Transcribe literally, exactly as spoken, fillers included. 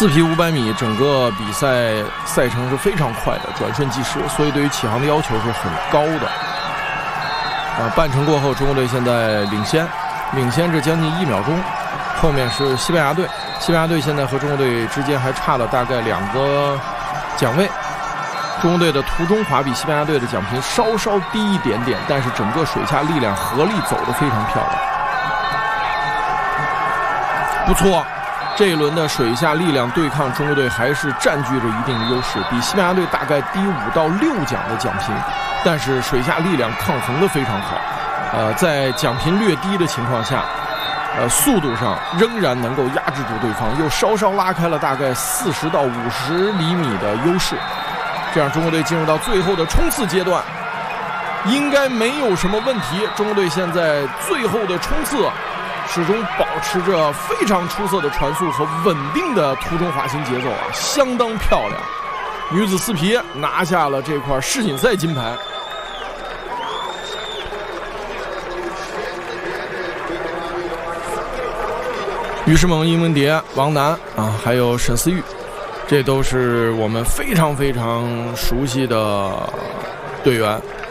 四匹五百米，整个比赛赛程是非常快的，转瞬即逝，所以对于起航的要求是很高的。啊，半程过后，中国队现在领先，领先着将近一秒钟，后面是西班牙队。西班牙队现在和中国队之间还差了大概两个奖位。中国队的途中滑比西班牙队的奖评稍稍低一点点，但是整个水下力量合力走得非常漂亮，不错。这一轮的水下力量对抗，中国队还是占据着一定的优势，比西班牙队大概低五到六奖的奖评，但是水下力量抗衡得非常好。呃，在奖评略低的情况下，呃，速度上仍然能够压制住对方，又稍稍拉开了大概四十到五十厘米的优势。这样，中国队进入到最后的冲刺阶段，应该没有什么问题。中国队现在最后的冲刺，始终保持着非常出色的传速和稳定的途中滑行节奏啊，相当漂亮。女子四匹拿下了这块世锦赛金牌。于诗萌、殷文蝶、王楠啊，还有沈思玉，这都是我们非常非常熟悉的队员。